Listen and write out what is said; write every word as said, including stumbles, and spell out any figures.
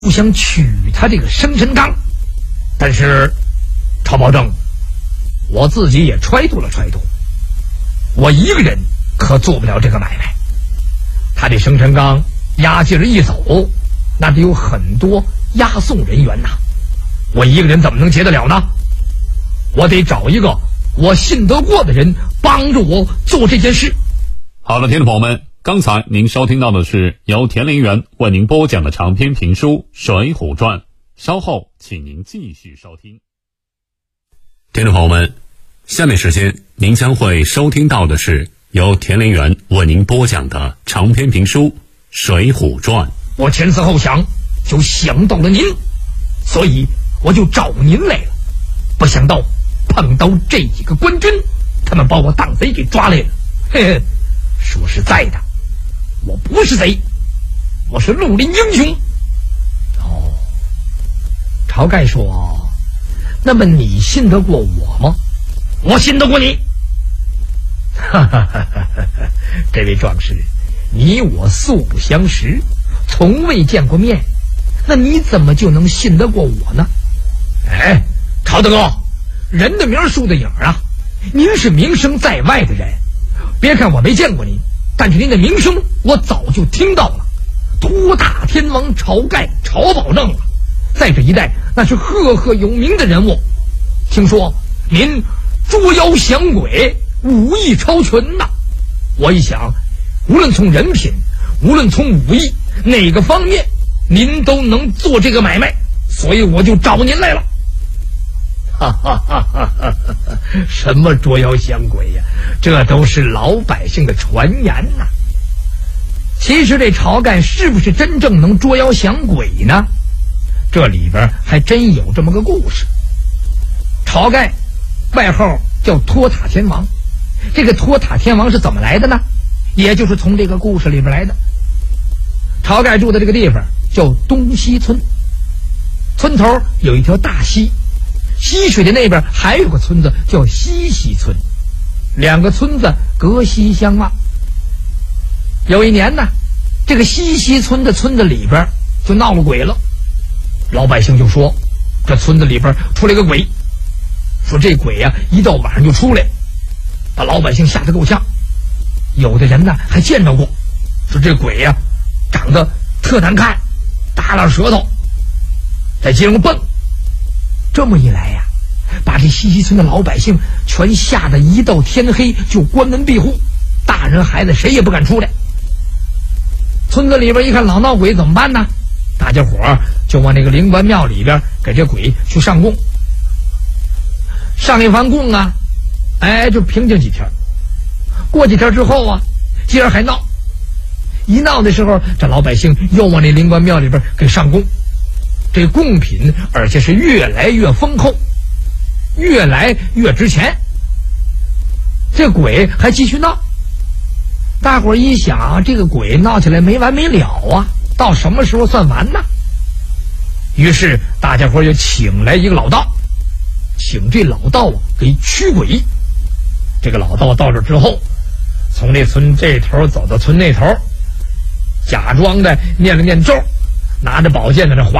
不想娶他这个生辰纲，但是曹保正，我自己也揣度了揣度，我一个人可做不了这个买卖。他这生辰纲押劲儿一走，那得有很多押送人员呐，我一个人怎么能结得了呢？我得找一个我信得过的人帮助我做这件事。 好了，听众朋友们，刚才您收听到的是由田林园为您播讲的长篇评书《水浒传》，稍后请您继续收听。听众朋友们，下面时间您将会收听到的是由田林园为您播讲的长篇评书《水浒传》。 我前思后想，就想到了您，所以我就找您来了。不想到碰到这几个官军，他们把我当贼给抓来了。嘿嘿，说实在的，我不是贼，我是绿林英雄。哦，晁盖说，那么你信得过我吗？我信得过你。哈哈哈哈哈！这位壮士，你我素不相识，从未见过面，那你怎么就能信得过我呢？哎，晁大哥，人的名树的影啊，您是名声在外的人，别看我没见过您，但是您的名声我早就听到了。托塔天王晁盖，晁保正啊，在这一带那是赫赫有名的人物。听说您捉妖降鬼，武艺超群呐！我一想，无论从人品，无论从武艺，哪个方面您都能做这个买卖，所以我就找您来了。哈哈哈哈哈！什么捉妖降鬼呀、啊？这都是老百姓的传言呐、啊。其实这晁盖是不是真正能捉妖降鬼呢？这里边还真有这么个故事。晁盖外号叫托塔天王，这个托塔天王是怎么来的呢？也就是从这个故事里边来的。晁盖住的这个地方叫东西村，村头有一条大溪，溪水的那边还有个村子叫西溪村，两个村子隔溪相望。有一年呢，这个西溪村的村子里边就闹了鬼了，老百姓就说这村子里边出来个鬼，说这鬼呀、啊、一到晚上就出来，把老百姓吓得够呛。有的人呢还见着过，说这鬼呀、啊、长得特难看，耷拉舌头，在街上蹦。这么一来呀、啊，把这西溪村的老百姓全吓得一到天黑就关门闭户，大人孩子谁也不敢出来。村子里边一看老闹鬼怎么办呢？大家伙儿就往那个灵官庙里边给这鬼去上供，上一番供啊，哎，就平静几天。过几天之后啊，接着还闹，一闹的时候，这老百姓又往那灵官庙里边给上供，这贡品而且是越来越丰厚，越来越值钱。这鬼还继续闹，大伙儿一想，这个鬼闹起来没完没了啊，到什么时候算完呢？于是大家伙儿就请来一个老道，请这老道啊给驱鬼。这个老道到这之后，从这村这头走到村那头，假装的念了念咒，拿着宝剑在那划